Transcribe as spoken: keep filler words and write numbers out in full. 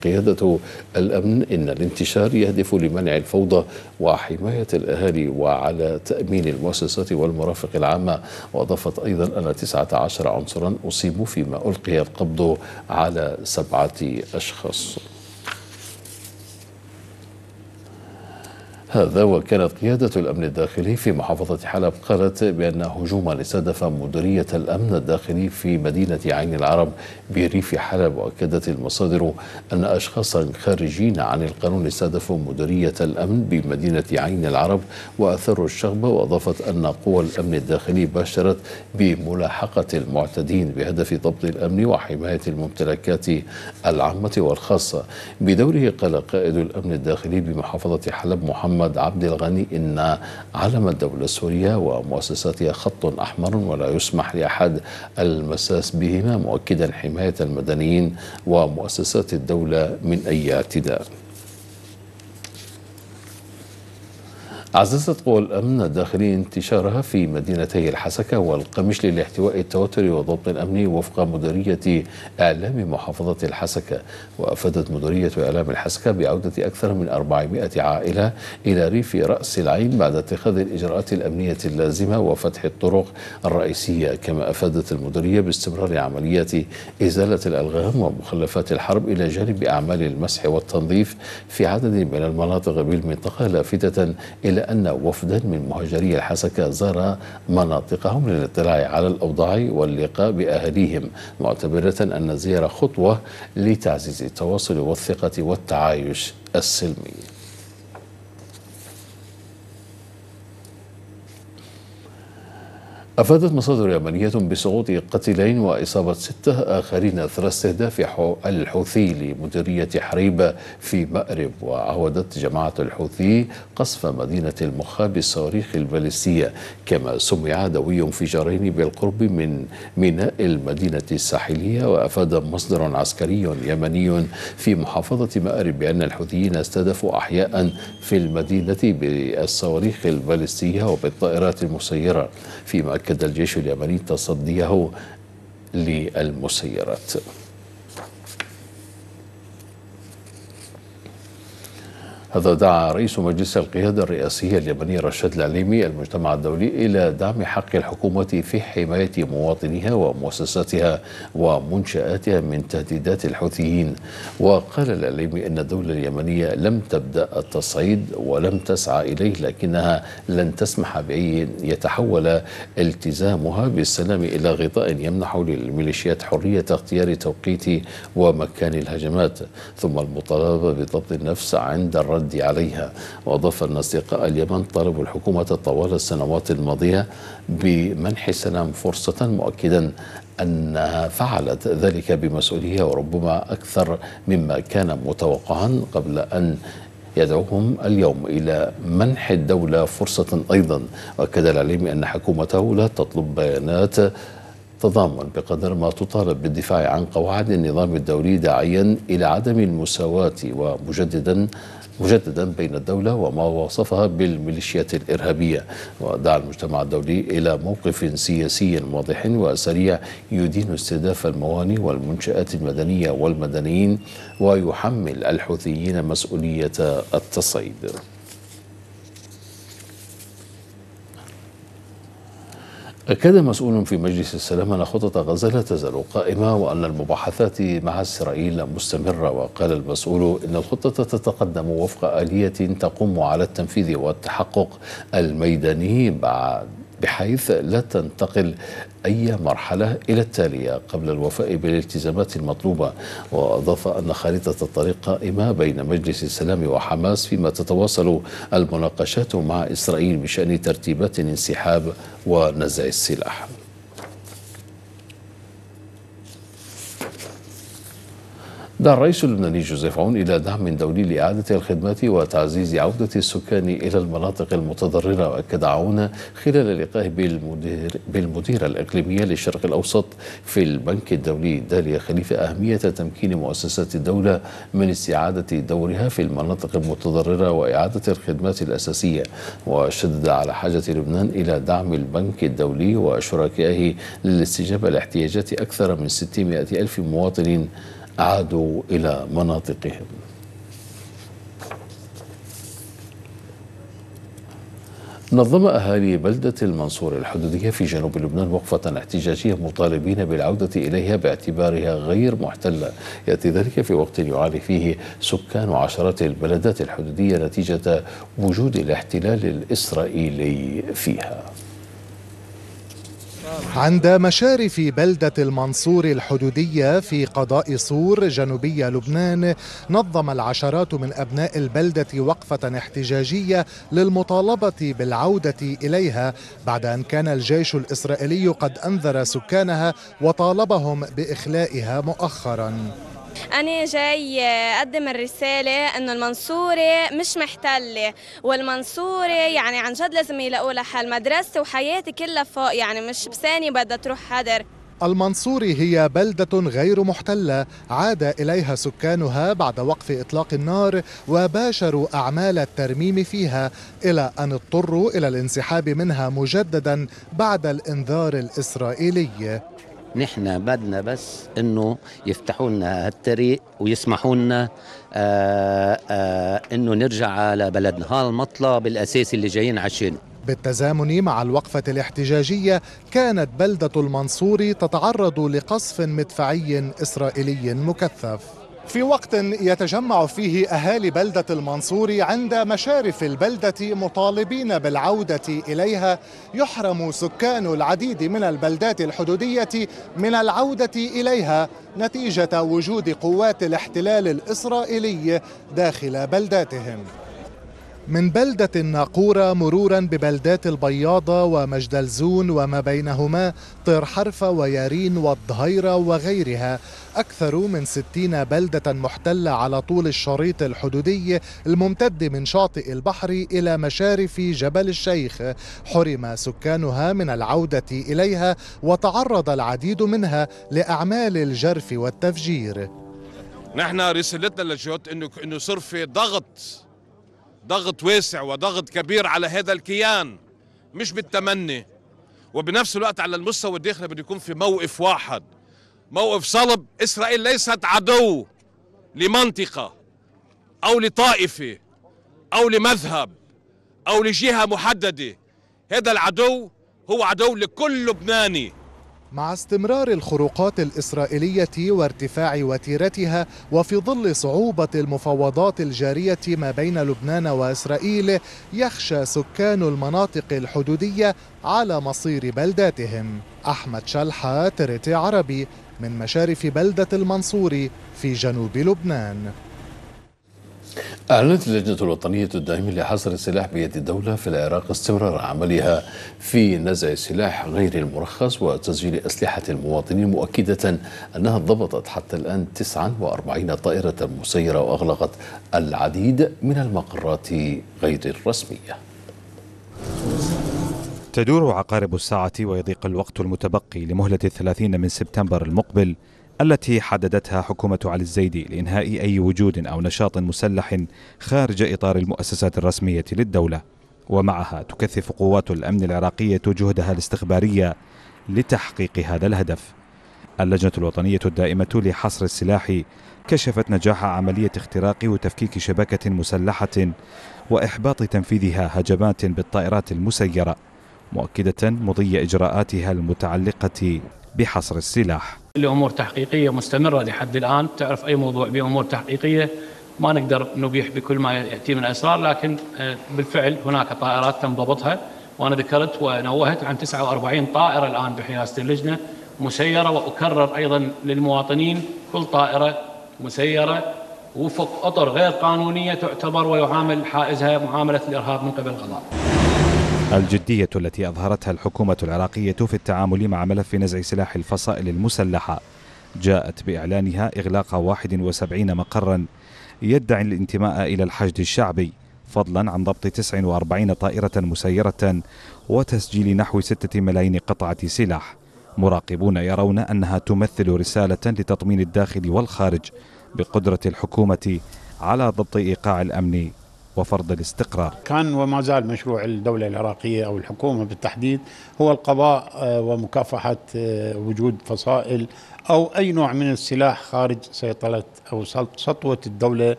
قيادة الأمن إن الانتشار يهدف لمنع الفوضى وحماية الأهالي وعلى تأمين المؤسسات والمرافق العامة. وأضافت أيضا أن تسعة عشر عنصرا أصيبوا فيما ألقي القبض على سبعة أشخاص. هذا وكانت قيادة الأمن الداخلي في محافظة حلب قالت بأن هجوما استهدف مديرية الأمن الداخلي في مدينة عين العرب بريف حلب. وأكدت المصادر أن أشخاصا خارجين عن القانون استهدفوا مديرية الأمن بمدينة عين العرب وأثروا الشغب. وأضافت أن قوى الأمن الداخلي باشرت بملاحقة المعتدين بهدف ضبط الأمن وحماية الممتلكات العامة والخاصة. بدوره قال قائد الأمن الداخلي بمحافظة حلب محمد عبد الغني إن علم الدولة السورية ومؤسساتها خط أحمر ولا يسمح لأحد المساس بهما، مؤكدا حماية المدنيين ومؤسسات الدولة من أي اعتداء. عززت قوى الأمن الداخلي انتشارها في مدينتي الحسكة والقمشلي لاحتواء التوتر وضبط الأمن وفق مديرية إعلام محافظة الحسكة. وأفادت مديرية إعلام الحسكة بعودة أكثر من أربعمائة عائلة إلى ريف رأس العين بعد اتخاذ الإجراءات الأمنية اللازمة وفتح الطرق الرئيسية. كما أفادت المديرية باستمرار عمليات إزالة الألغام ومخلفات الحرب إلى جانب أعمال المسح والتنظيف في عدد من المناطق بالمنطقة، لافتة إلى أن وفدا من مهاجري الحسكة زار مناطقهم للاطلاع على الأوضاع واللقاء بأهاليهم، معتبرة أن الزيارة خطوة لتعزيز التواصل والثقة والتعايش السلمي. أفادت مصادر يمنية بسقوط قتيلين وإصابة ستة آخرين أثر استهداف الحوثي لمديرية حريب في مأرب. وعودت جماعة الحوثي قصف مدينة المخا بالصواريخ البالستية. كما سمع دوي انفجارين بالقرب من ميناء المدينة الساحلية. وأفاد مصدر عسكري يمني في محافظة مأرب بأن الحوثيين استهدفوا أحياء في المدينة بالصواريخ البالستية وبالطائرات المسيرة، فيما أكد الجيش اليمني تصديه للمسيرات. هذا دعا رئيس مجلس القيادة الرئاسية اليمني رشاد العليمي المجتمع الدولي إلى دعم حق الحكومة في حماية مواطنيها ومؤسساتها ومنشآتها من تهديدات الحوثيين. وقال العليمي أن الدولة اليمنية لم تبدأ التصعيد ولم تسعى إليه، لكنها لن تسمح بأن يتحول التزامها بالسلام إلى غطاء يمنح للميليشيات حرية اختيار توقيت ومكان الهجمات، ثم المطالبة بضبط النفس عند الرد عليها. وأضاف أن أصدقاء اليمن طالبوا الحكومة طوال السنوات الماضية بمنح السلام فرصة، مؤكدا أنها فعلت ذلك بمسؤولية وربما أكثر مما كان متوقعا، قبل أن يدعوهم اليوم إلى منح الدولة فرصة أيضا. وأكد العليمي أن حكومته لا تطلب بيانات تضامن بقدر ما تطالب بالدفاع عن قواعد النظام الدولي، داعيا إلى عدم المساواة ومجددا مجددا بين الدولة وما وصفها بالميليشيات الإرهابية. ودعا المجتمع الدولي إلى موقف سياسي واضح وسريع يدين استهداف الموانئ والمنشآت المدنية والمدنيين ويحمل الحوثيين مسؤولية التصعيد. أكد مسؤول في مجلس السلام أن خطة غزة لا تزال قائمة وأن المباحثات مع إسرائيل مستمرة. وقال المسؤول إن الخطة تتقدم وفق آلية تقوم على التنفيذ والتحقق الميداني بعد بحيث لا تنتقل أي مرحلة إلى التالية قبل الوفاء بالالتزامات المطلوبة. وأضاف أن خارطة الطريق قائمة بين مجلس السلام وحماس، فيما تتواصل المناقشات مع إسرائيل بشأن ترتيبات الانسحاب ونزع السلاح. دعا الرئيس اللبناني جوزيف عون إلى دعم دولي لإعادة الخدمات وتعزيز عودة السكان إلى المناطق المتضررة. وأكد عون خلال لقائه بالمدير بالمديرة الإقليمية للشرق الأوسط في البنك الدولي داليا خليفة أهمية تمكين مؤسسات الدولة من استعادة دورها في المناطق المتضررة وإعادة الخدمات الأساسية. وشدد على حاجة لبنان إلى دعم البنك الدولي وشركائه للاستجابة لاحتياجات أكثر من ستمائة ألف مواطن عادوا إلى مناطقهم. نظم أهالي بلدة المنصورة الحدودية في جنوب لبنان وقفة احتجاجية مطالبين بالعودة إليها باعتبارها غير محتلة. يأتي ذلك في وقت يعاني فيه سكان عشرات البلدات الحدودية نتيجة وجود الاحتلال الإسرائيلي فيها. عند مشارف بلدة المنصور الحدودية في قضاء صور جنوبي لبنان، نظم العشرات من أبناء البلدة وقفة احتجاجية للمطالبة بالعودة إليها بعد أن كان الجيش الإسرائيلي قد أنذر سكانها وطالبهم بإخلائها مؤخرا. أنا جاي أقدم الرسالة إنه المنصورة مش محتلة، والمنصورة يعني عن جد لازم يلاقوا لها حل. مدرستي وحياتي كلها فوق، يعني مش بثانية بدها تروح حدر. المنصور هي بلدة غير محتلة عاد إليها سكانها بعد وقف إطلاق النار وباشروا أعمال الترميم فيها، إلى أن اضطروا إلى الانسحاب منها مجددا بعد الإنذار الإسرائيلي. نحن بدنا بس انه يفتحوا لنا هالطريق ويسمحوا لنا آه آه انه نرجع على بلدنا. هذا المطلب الاساسي اللي جايين عشانه. بالتزامن مع الوقفة الاحتجاجية، كانت بلدة المنصور تتعرض لقصف مدفعي إسرائيلي مكثف في وقت يتجمع فيه أهالي بلدة المنصور عند مشارف البلدة مطالبين بالعودة إليها. يحرم سكان العديد من البلدات الحدودية من العودة إليها نتيجة وجود قوات الاحتلال الإسرائيلي داخل بلداتهم. من بلدة الناقورة مرورا ببلدات البياضة ومجدلزون وما بينهما، طير حرفة ويارين والظهيرة وغيرها، أكثر من ستين بلدة محتلة على طول الشريط الحدودي الممتد من شاطئ البحر إلى مشارف جبل الشيخ، حرم سكانها من العودة إليها وتعرض العديد منها لأعمال الجرف والتفجير. نحن رسالتنا للجهات إنه إنه صار في ضغط ضغط واسع وضغط كبير على هذا الكيان، مش بالتمني، وبنفس الوقت على المستوى الداخلي بده يكون في موقف واحد، موقف صلب. إسرائيل ليست عدو لمنطقة أو لطائفة أو لمذهب أو لجهة محددة. هذا العدو هو عدو لكل لبناني. مع استمرار الخروقات الإسرائيلية وارتفاع وتيرتها، وفي ظل صعوبة المفاوضات الجارية ما بين لبنان وإسرائيل، يخشى سكان المناطق الحدودية على مصير بلداتهم. أحمد شلحة، ترتي عربي، من مشارف بلدة المنصور في جنوب لبنان. أعلنت اللجنة الوطنية الدائمة لحصر السلاح بيد الدولة في العراق استمرار عملها في نزع السلاح غير المرخص وتسجيل أسلحة المواطنين، مؤكدة أنها ضبطت حتى الآن تسعة وأربعين طائرة مسيرة وأغلقت العديد من المقرات غير الرسمية. تدور عقارب الساعة ويضيق الوقت المتبقي لمهلة الثلاثين من سبتمبر المقبل التي حددتها حكومة علي الزيدي لإنهاء أي وجود أو نشاط مسلح خارج إطار المؤسسات الرسمية للدولة، ومعها تكثف قوات الأمن العراقية جهدها الاستخبارية لتحقيق هذا الهدف. اللجنة الوطنية الدائمة لحصر السلاح كشفت نجاح عملية اختراق وتفكيك شبكة مسلحة وإحباط تنفيذها هجمات بالطائرات المسيرة، مؤكدة مضي إجراءاتها المتعلقة بحصر السلاح. الأمور تحقيقية مستمرة لحد الآن. تعرف أي موضوع بأمور تحقيقية ما نقدر نبيح بكل ما يأتي من أسرار، لكن بالفعل هناك طائرات تم ضبطها، وأنا ذكرت ونوهت عن تسعة وأربعين طائرة الآن بحراسة اللجنة مسيرة. وأكرر أيضا للمواطنين كل طائرة مسيرة وفق أطر غير قانونية تعتبر ويعامل حائزها معاملة الإرهاب من قبل القضاء. الجدية التي أظهرتها الحكومة العراقية في التعامل مع ملف نزع سلاح الفصائل المسلحة جاءت بإعلانها إغلاق واحد وسبعين مقرا يدعي الانتماء إلى الحشد الشعبي، فضلا عن ضبط تسعة وأربعين طائرة مسيرة وتسجيل نحو ستة ملايين قطعة سلاح. مراقبون يرون أنها تمثل رسالة لتطمين الداخل والخارج بقدرة الحكومة على ضبط إيقاع الأمن وفرض الاستقرار. كان وما زال مشروع الدولة العراقية أو الحكومة بالتحديد هو القضاء ومكافحة وجود فصائل أو أي نوع من السلاح خارج سيطرة أو سطوة الدولة